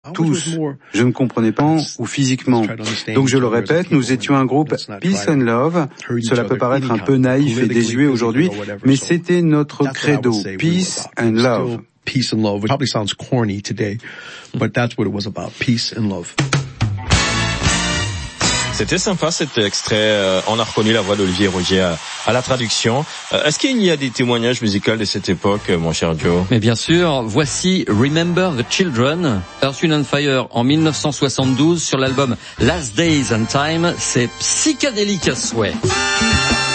tous. Je ne comprenais pas ou physiquement. Donc je le répète, nous étions un groupe Peace and Love. Cela peut paraître un peu naïf et désuet aujourd'hui, mais c'était notre credo, Peace and Love. Peace and love, which probably sounds corny today, but that's what it was about, peace and love. C'était sympa cet extrait. On a reconnu la voix d'Olivier Rougier à la traduction. Est-ce qu'il y a des témoignages musicaux de cette époque, mon cher Joe? Mais bien sûr, voici Remember the Children, Earth, Wind & Fire en 1972 sur l'album Last Days and Time. C'est psychédélique à souhait.